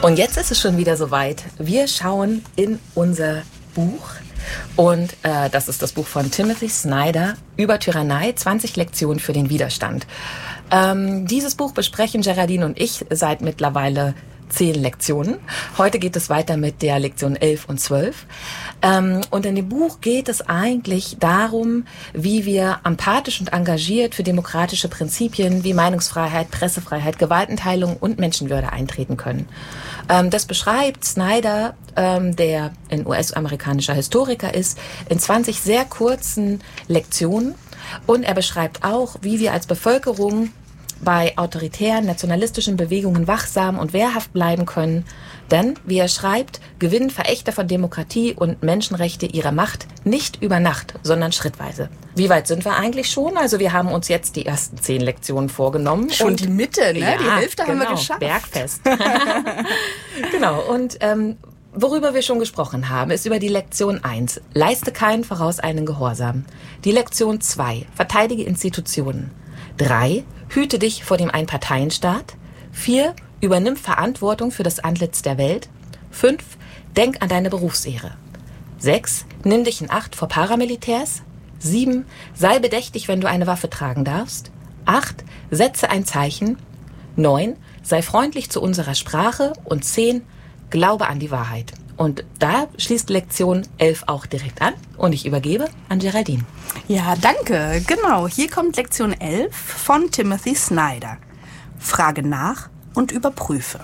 Und jetzt ist es schon wieder soweit. Wir schauen in unser Buch. Und das ist das Buch von Timothy Snyder über Tyrannei, 20 Lektionen für den Widerstand. Dieses Buch besprechen Geraldine und ich seit mittlerweile 10 Lektionen. Heute geht es weiter mit der Lektion 11 und 12. Und in dem Buch geht es eigentlich darum, wie wir empathisch und engagiert für demokratische Prinzipien wie Meinungsfreiheit, Pressefreiheit, Gewaltenteilung und Menschenwürde eintreten können. Das beschreibt Snyder, der ein US-amerikanischer Historiker ist, in 20 sehr kurzen Lektionen. Und er beschreibt auch, wie wir als Bevölkerung bei autoritären, nationalistischen Bewegungen wachsam und wehrhaft bleiben können. Denn, wie er schreibt, gewinnen Verächter von Demokratie und Menschenrechte ihre Macht nicht über Nacht, sondern schrittweise. Wie weit sind wir eigentlich schon? Also wir haben uns jetzt die ersten 10 Lektionen vorgenommen. Schon und die Mitte, ne? Ja, die Hälfte haben wir geschafft. Bergfest. Genau, und worüber wir schon gesprochen haben, ist über die Lektion 1. Leiste keinen vorauseilenden Gehorsam. Die Lektion 2. Verteidige Institutionen. 3. Hüte dich vor dem Einparteienstaat. 4. Übernimm Verantwortung für das Antlitz der Welt. 5. Denk an deine Berufsehre. 6. Nimm dich in Acht vor Paramilitärs. 7. Sei bedächtig, wenn du eine Waffe tragen darfst. 8. Setze ein Zeichen. 9. Sei freundlich zu unserer Sprache. Und 10. Glaube an die Wahrheit. Und da schließt Lektion 11 auch direkt an. Und ich übergebe an Geraldine. Ja, danke. Genau, hier kommt Lektion 11 von Timothy Snyder. Frage nach und überprüfe.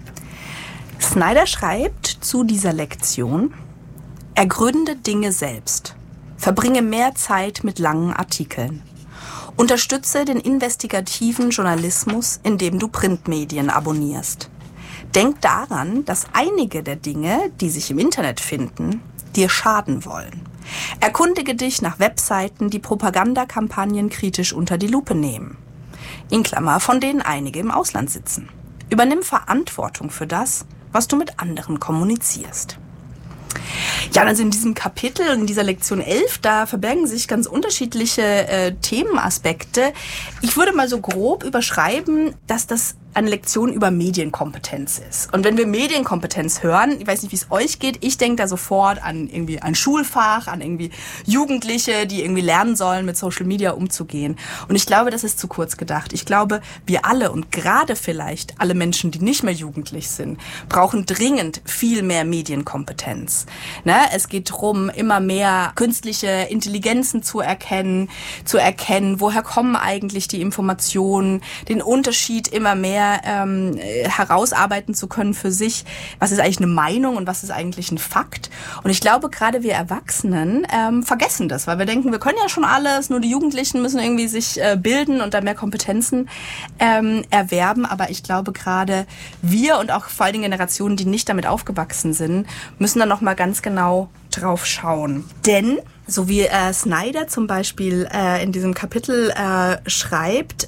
Snyder schreibt zu dieser Lektion: Ergründe Dinge selbst. Verbringe mehr Zeit mit langen Artikeln. Unterstütze den investigativen Journalismus, indem du Printmedien abonnierst. Denk daran, dass einige der Dinge, die sich im Internet finden, dir schaden wollen. Erkundige dich nach Webseiten, die Propagandakampagnen kritisch unter die Lupe nehmen. In Klammer, von denen einige im Ausland sitzen. Übernimm Verantwortung für das, was du mit anderen kommunizierst. Ja, also in diesem Kapitel, in dieser Lektion 11, da verbergen sich ganz unterschiedliche Themenaspekte. Ich würde mal so grob überschreiben, dass das eine Lektion über Medienkompetenz ist. Und wenn wir Medienkompetenz hören, ich weiß nicht, wie es euch geht, ich denke da sofort an irgendwie ein Schulfach, an irgendwie Jugendliche, die irgendwie lernen sollen, mit Social Media umzugehen. Und ich glaube, das ist zu kurz gedacht. Ich glaube, wir alle und gerade vielleicht alle Menschen, die nicht mehr jugendlich sind, brauchen dringend viel mehr Medienkompetenz. Ne? Es geht darum, immer mehr künstliche Intelligenzen zu erkennen, woher kommen eigentlich die Informationen, den Unterschied immer mehr herausarbeiten zu können für sich, was ist eigentlich eine Meinung und was ist eigentlich ein Fakt. Und ich glaube, gerade wir Erwachsenen vergessen das, weil wir denken, wir können ja schon alles, nur die Jugendlichen müssen irgendwie sich bilden und da mehr Kompetenzen erwerben. Aber ich glaube, gerade wir und auch vor allen Dingen Generationen, die nicht damit aufgewachsen sind, müssen da nochmal ganz genau drauf schauen. Denn, so wie Snyder zum Beispiel in diesem Kapitel schreibt,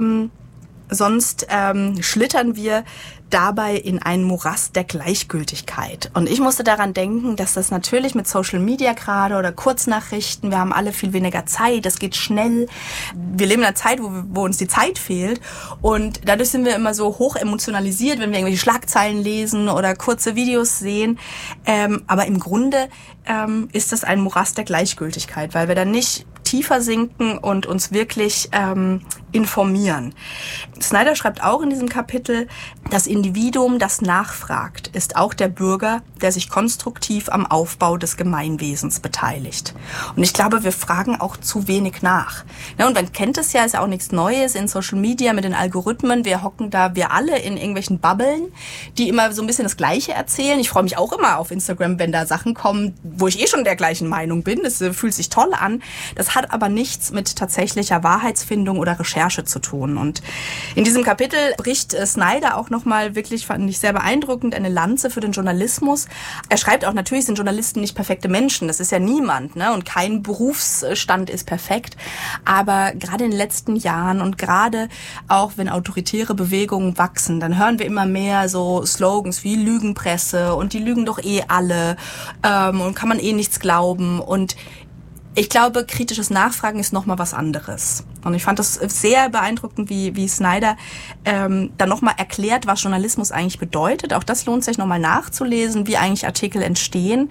sonst schlittern wir dabei in einen Morast der Gleichgültigkeit. Und ich musste daran denken, dass das natürlich mit Social Media gerade oder Kurznachrichten, wir haben alle viel weniger Zeit, das geht schnell. Wir leben in einer Zeit, wo uns die Zeit fehlt. Und dadurch sind wir immer so hoch emotionalisiert, wenn wir irgendwelche Schlagzeilen lesen oder kurze Videos sehen. Aber im Grunde ist das ein Morast der Gleichgültigkeit, weil wir dann nicht tiefer sinken und uns wirklich informieren. Snyder schreibt auch in diesem Kapitel, das Individuum, das nachfragt, ist auch der Bürger, der sich konstruktiv am Aufbau des Gemeinwesens beteiligt. Und ich glaube, wir fragen auch zu wenig nach. Ja, und man kennt es ja, ist ja auch nichts Neues in Social Media mit den Algorithmen. Wir hocken da, wir alle in irgendwelchen Bubblen, die immer so ein bisschen das Gleiche erzählen. Ich freue mich auch immer auf Instagram, wenn da Sachen kommen, wo ich schon der gleichen Meinung bin. Das fühlt sich toll an. Das hat aber nichts mit tatsächlicher Wahrheitsfindung oder Recherche zu tun. Und in diesem Kapitel bricht Snyder auch nochmal wirklich, fand ich sehr beeindruckend, eine Lanze für den Journalismus. Er schreibt auch, natürlich sind Journalisten nicht perfekte Menschen. Das ist ja niemand, ne? Und kein Berufsstand ist perfekt. Aber gerade in den letzten Jahren und gerade auch, wenn autoritäre Bewegungen wachsen, dann hören wir immer mehr so Slogans wie Lügenpresse und die lügen doch eh alle und kann man eh nichts glauben. Und ich glaube, kritisches Nachfragen ist nochmal was anderes. Und ich fand das sehr beeindruckend, wie Snyder dann nochmal erklärt, was Journalismus eigentlich bedeutet. Auch das lohnt sich nochmal nachzulesen, wie eigentlich Artikel entstehen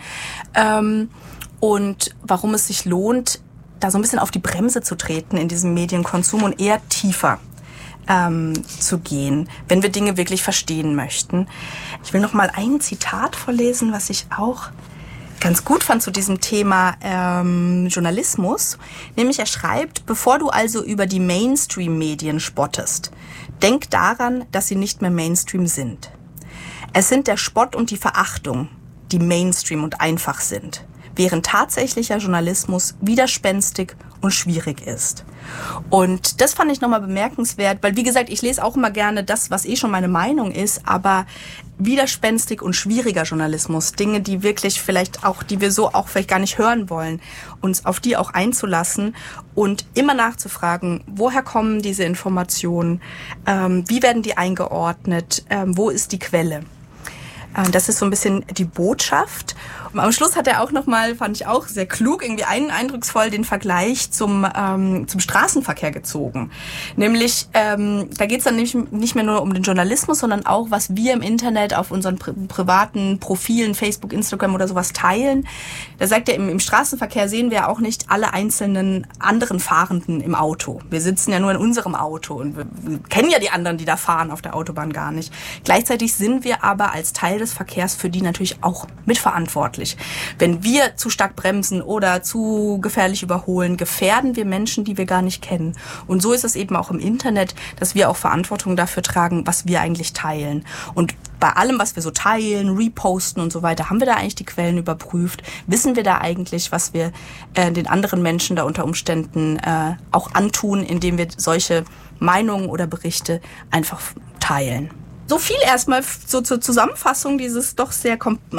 und warum es sich lohnt, da so ein bisschen auf die Bremse zu treten in diesem Medienkonsum und eher tiefer zu gehen, wenn wir Dinge wirklich verstehen möchten. Ich will noch mal ein Zitat vorlesen, was ich auch ganz gut fand zu diesem Thema Journalismus. Nämlich er schreibt, bevor du also über die Mainstream-Medien spottest, denk daran, dass sie nicht mehr Mainstream sind. Es sind der Spott und die Verachtung, die Mainstream und einfach sind, während tatsächlicher Journalismus widerspenstig und schwierig ist. Und das fand ich nochmal bemerkenswert, weil wie gesagt, ich lese auch immer gerne das, was schon meine Meinung ist, aber widerspenstig und schwieriger Journalismus, Dinge, die wirklich vielleicht auch, die wir so auch vielleicht gar nicht hören wollen, uns auf die auch einzulassen und immer nachzufragen, woher kommen diese Informationen, wie werden die eingeordnet, wo ist die Quelle? Das ist so ein bisschen die Botschaft. Und am Schluss hat er auch nochmal, fand ich auch sehr klug, irgendwie eindrucksvoll den Vergleich zum Straßenverkehr gezogen. Nämlich, da geht es dann nicht mehr nur um den Journalismus, sondern auch, was wir im Internet auf unseren privaten Profilen, Facebook, Instagram oder sowas teilen. Da sagt er, im Straßenverkehr sehen wir auch nicht alle einzelnen anderen Fahrenden im Auto. Wir sitzen ja nur in unserem Auto und wir kennen ja die anderen, die da fahren auf der Autobahn gar nicht. Gleichzeitig sind wir aber als Teil des Verkehrs für die natürlich auch mitverantwortlich. Wenn wir zu stark bremsen oder zu gefährlich überholen, gefährden wir Menschen, die wir gar nicht kennen. Und so ist es eben auch im Internet, dass wir auch Verantwortung dafür tragen, was wir eigentlich teilen. Und bei allem, was wir so teilen, reposten und so weiter, haben wir da eigentlich die Quellen überprüft? Wissen wir da eigentlich, was wir den anderen Menschen da unter Umständen auch antun, indem wir solche Meinungen oder Berichte einfach teilen? So viel erstmal so zur Zusammenfassung dieses doch sehr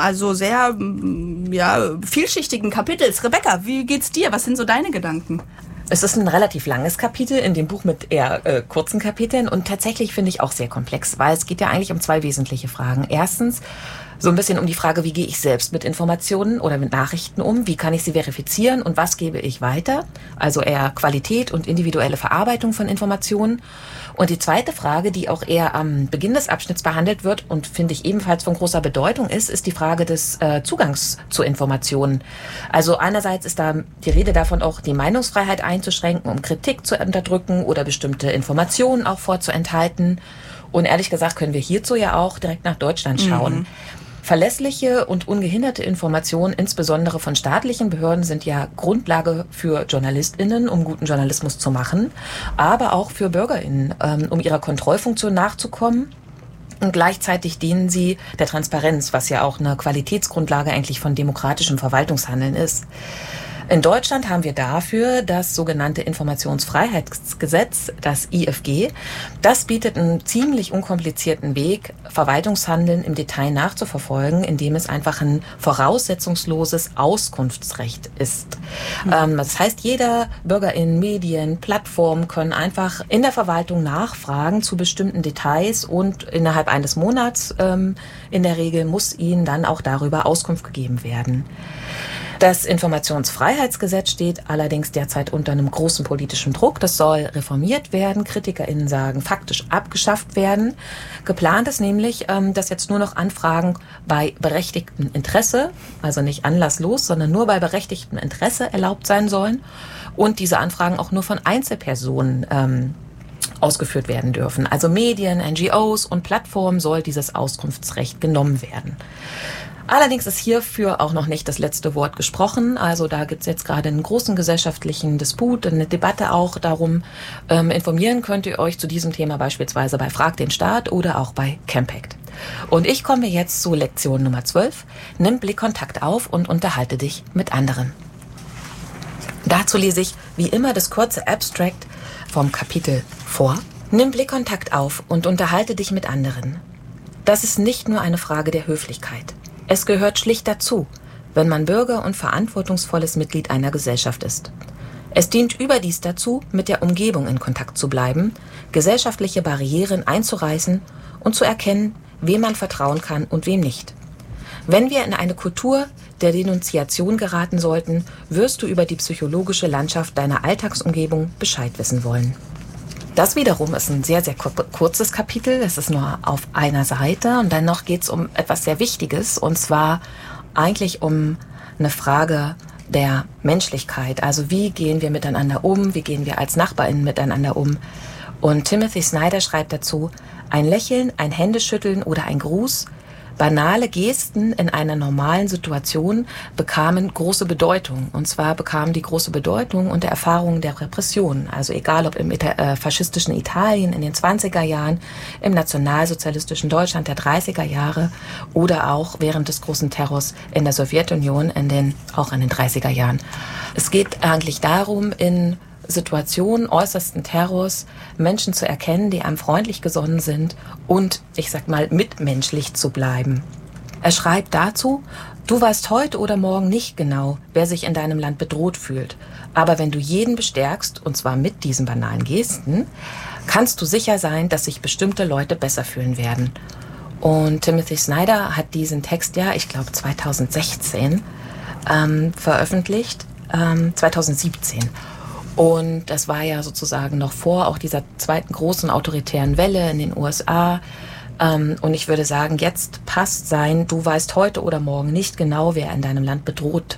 vielschichtigen Kapitels. Rebecca, wie geht's dir? Was sind so deine Gedanken? Es ist ein relativ langes Kapitel in dem Buch mit eher kurzen Kapiteln und tatsächlich finde ich auch sehr komplex, weil es geht ja eigentlich um zwei wesentliche Fragen. Erstens so ein bisschen um die Frage, wie gehe ich selbst mit Informationen oder mit Nachrichten um? Wie kann ich sie verifizieren und was gebe ich weiter? Also eher Qualität und individuelle Verarbeitung von Informationen. Und die zweite Frage, die auch eher am Beginn des Abschnitts behandelt wird und finde ich ebenfalls von großer Bedeutung ist die Frage des Zugangs zu Informationen. Also einerseits ist da die Rede davon, auch die Meinungsfreiheit einzuschränken, um Kritik zu unterdrücken oder bestimmte Informationen auch vorzuenthalten. Und ehrlich gesagt können wir hierzu ja auch direkt nach Deutschland schauen. Verlässliche und ungehinderte Informationen, insbesondere von staatlichen Behörden, sind ja Grundlage für JournalistInnen, um guten Journalismus zu machen, aber auch für BürgerInnen, um ihrer Kontrollfunktion nachzukommen. Und gleichzeitig dienen sie der Transparenz, was ja auch eine Qualitätsgrundlage eigentlich von demokratischem Verwaltungshandeln ist. In Deutschland haben wir dafür das sogenannte Informationsfreiheitsgesetz, das IFG. Das bietet einen ziemlich unkomplizierten Weg, Verwaltungshandeln im Detail nachzuverfolgen, indem es einfach ein voraussetzungsloses Auskunftsrecht ist. Das heißt, jeder BürgerInnen, Medien, Plattformen können einfach in der Verwaltung nachfragen zu bestimmten Details und innerhalb eines Monats in der Regel muss ihnen dann auch darüber Auskunft gegeben werden. Das Informationsfreiheitsgesetz steht allerdings derzeit unter einem großen politischen Druck. Das soll reformiert werden. KritikerInnen sagen, faktisch abgeschafft werden. Geplant ist nämlich, dass jetzt nur noch Anfragen bei berechtigtem Interesse, also nicht anlasslos, sondern nur bei berechtigtem Interesse erlaubt sein sollen. Und diese Anfragen auch nur von Einzelpersonen ausgeführt werden dürfen. Also Medien, NGOs und Plattformen soll dieses Auskunftsrecht genommen werden. Allerdings ist hierfür auch noch nicht das letzte Wort gesprochen. Also da gibt es jetzt gerade einen großen gesellschaftlichen Disput, eine Debatte auch darum. Informieren könnt ihr euch zu diesem Thema beispielsweise bei Frag den Staat oder auch bei Campact. Und ich komme jetzt zu Lektion Nummer 12. Nimm Blickkontakt auf und unterhalte dich mit anderen. Dazu lese ich wie immer das kurze Abstract vom Kapitel vor. Nimm Blickkontakt auf und unterhalte dich mit anderen. Das ist nicht nur eine Frage der Höflichkeit. Es gehört schlicht dazu, wenn man Bürger und verantwortungsvolles Mitglied einer Gesellschaft ist. Es dient überdies dazu, mit der Umgebung in Kontakt zu bleiben, gesellschaftliche Barrieren einzureißen und zu erkennen, wem man vertrauen kann und wem nicht. Wenn wir in eine Kultur der Denunziation geraten sollten, wirst du über die psychologische Landschaft deiner Alltagsumgebung Bescheid wissen wollen. Das wiederum ist ein sehr, sehr kurzes Kapitel. Es ist nur auf einer Seite. Und dann noch geht es um etwas sehr Wichtiges. Und zwar eigentlich um eine Frage der Menschlichkeit. Also wie gehen wir miteinander um? Wie gehen wir als NachbarInnen miteinander um? Und Timothy Snyder schreibt dazu: Ein Lächeln, ein Händeschütteln oder ein Gruß, banale Gesten in einer normalen Situation bekamen große Bedeutung. Und zwar bekamen die große Bedeutung unter Erfahrungen der Repression. Also egal ob im faschistischen Italien in den 20er Jahren, im nationalsozialistischen Deutschland der 30er Jahre oder auch während des großen Terrors in der Sowjetunion auch in den 30er Jahren. Es geht eigentlich darum, in Situationen äußersten Terrors Menschen zu erkennen, die einem freundlich gesonnen sind und, ich sag mal, mitmenschlich zu bleiben. Er schreibt dazu: Du weißt heute oder morgen nicht genau, wer sich in deinem Land bedroht fühlt. Aber wenn du jeden bestärkst, und zwar mit diesen banalen Gesten, kannst du sicher sein, dass sich bestimmte Leute besser fühlen werden. Und Timothy Snyder hat diesen Text ich glaube 2016 veröffentlicht, 2017. Und das war ja sozusagen noch vor auch dieser zweiten großen autoritären Welle in den USA. Und ich würde sagen, jetzt passt sein: Du weißt heute oder morgen nicht genau, wer in deinem Land bedroht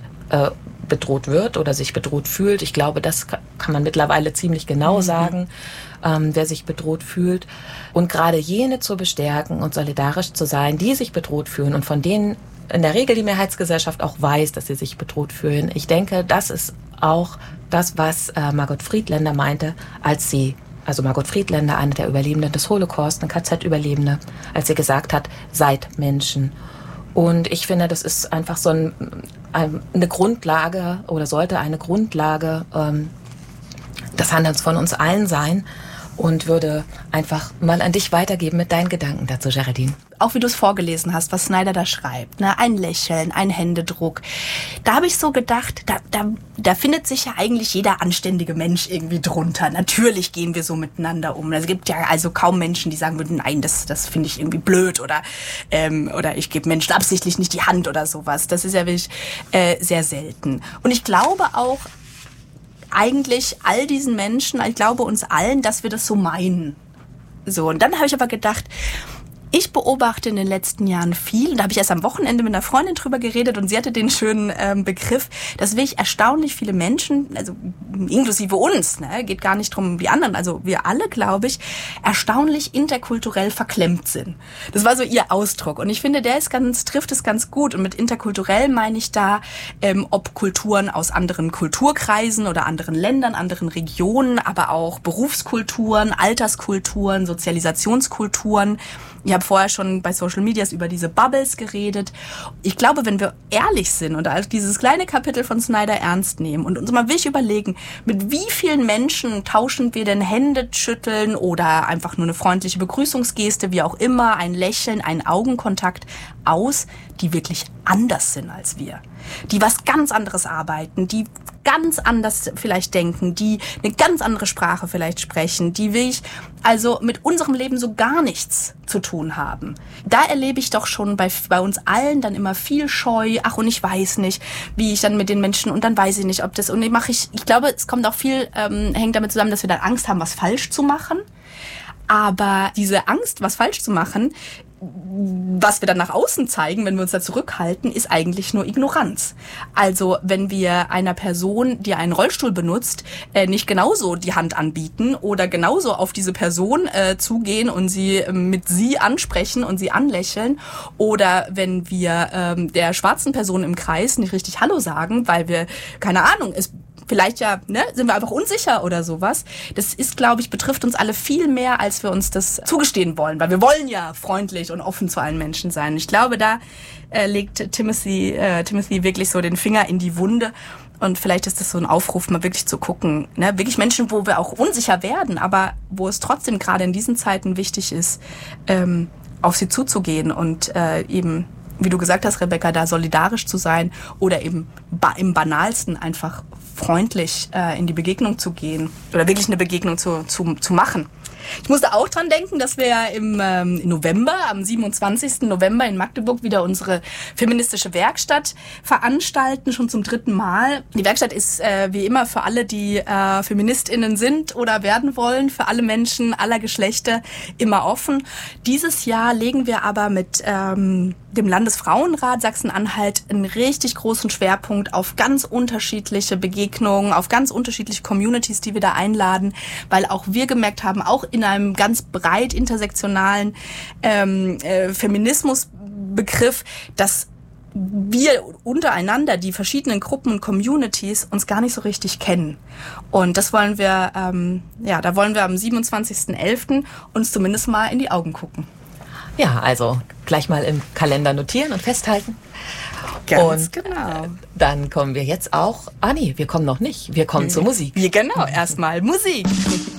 wird oder sich bedroht fühlt. Ich glaube, das kann man mittlerweile ziemlich genau sagen, wer sich bedroht fühlt. Und gerade jene zu bestärken und solidarisch zu sein, die sich bedroht fühlen und von denen in der Regel die Mehrheitsgesellschaft auch weiß, dass sie sich bedroht fühlen. Ich denke, das ist auch das, was Margot Friedländer meinte, Margot Friedländer, eine der Überlebenden des Holocaust, eine KZ-Überlebende, als sie gesagt hat: Seid Menschen. Und ich finde, das ist einfach so eine Grundlage oder sollte eine Grundlage des Handelns von uns allen sein. Und würde einfach mal an dich weitergeben mit deinen Gedanken dazu, Geraldine. Auch wie du es vorgelesen hast, was Snyder da schreibt, ne? Ein Lächeln, ein Händedruck. Da habe ich so gedacht, da findet sich ja eigentlich jeder anständige Mensch irgendwie drunter. Natürlich gehen wir so miteinander um. Es gibt ja also kaum Menschen, die sagen würden: Nein, das finde ich irgendwie blöd oder ich gebe Menschen absichtlich nicht die Hand oder sowas. Das ist ja wirklich sehr selten. Und ich glaube auch, eigentlich all diesen Menschen, ich glaube uns allen, dass wir das so meinen. So, und dann habe ich aber gedacht, ich beobachte in den letzten Jahren viel, und da habe ich erst am Wochenende mit einer Freundin drüber geredet und sie hatte den schönen Begriff, dass wirklich erstaunlich viele Menschen, also inklusive uns, ne, geht gar nicht drum wie anderen, also wir alle, glaube ich, erstaunlich interkulturell verklemmt sind. Das war so ihr Ausdruck und ich finde, trifft es ganz gut, und mit interkulturell meine ich da, ob Kulturen aus anderen Kulturkreisen oder anderen Ländern, anderen Regionen, aber auch Berufskulturen, Alterskulturen, Sozialisationskulturen. Ich habe vorher schon bei Social Medias über diese Bubbles geredet. Ich glaube, wenn wir ehrlich sind und also dieses kleine Kapitel von Snyder ernst nehmen und uns mal wirklich überlegen, mit wie vielen Menschen tauschen wir denn Hände schütteln oder einfach nur eine freundliche Begrüßungsgeste, wie auch immer, ein Lächeln, ein Augenkontakt aus, die wirklich anders sind als wir, die was ganz anderes arbeiten, die ganz anders vielleicht denken, die eine ganz andere Sprache vielleicht sprechen, die wirklich also mit unserem Leben so gar nichts zu tun haben. Da erlebe ich doch schon bei uns allen dann immer viel Scheu. Ach, und ich weiß nicht, wie ich dann mit den Menschen, und dann weiß ich nicht, ob das, und ich glaube, es kommt auch viel, hängt damit zusammen, dass wir dann Angst haben, was falsch zu machen. Aber diese Angst, was falsch zu machen, was wir dann nach außen zeigen, wenn wir uns da zurückhalten, ist eigentlich nur Ignoranz. Also wenn wir einer Person, die einen Rollstuhl benutzt, nicht genauso die Hand anbieten oder genauso auf diese Person zugehen und sie mit sie ansprechen und sie anlächeln, oder wenn wir der schwarzen Person im Kreis nicht richtig Hallo sagen, weil wir, keine Ahnung, vielleicht sind wir einfach unsicher oder sowas. Das ist, glaube ich, betrifft uns alle viel mehr, als wir uns das zugestehen wollen, weil wir wollen ja freundlich und offen zu allen Menschen sein. Ich glaube, da legt Timothy wirklich so den Finger in die Wunde. Und vielleicht ist das so ein Aufruf, mal wirklich zu gucken, ne? Wirklich Menschen, wo wir auch unsicher werden, aber wo es trotzdem gerade in diesen Zeiten wichtig ist, auf sie zuzugehen und eben, wie du gesagt hast, Rebecca, da solidarisch zu sein oder eben im Banalsten einfach freundlich in die Begegnung zu gehen oder wirklich eine Begegnung zu machen. Ich musste auch dran denken, dass wir ja im November, am 27. November in Magdeburg wieder unsere feministische Werkstatt veranstalten, schon zum 3. Mal. Die Werkstatt ist wie immer für alle, die FeministInnen sind oder werden wollen, für alle Menschen aller Geschlechter immer offen. Dieses Jahr legen wir aber mit dem Landesfrauenrat Sachsen-Anhalt einen richtig großen Schwerpunkt auf ganz unterschiedliche Begegnungen, auf ganz unterschiedliche Communities, die wir da einladen, weil auch wir gemerkt haben, auch in einem ganz breit intersektionalen Feminismusbegriff, dass wir untereinander, die verschiedenen Gruppen und Communities, uns gar nicht so richtig kennen. Und das wollen wir, da wollen wir am 27.11. uns zumindest mal in die Augen gucken. Ja, also gleich mal im Kalender notieren und festhalten. Ganz genau. Dann kommen wir jetzt auch, wir kommen noch nicht, wir kommen zur Musik. Genau, erstmal Musik.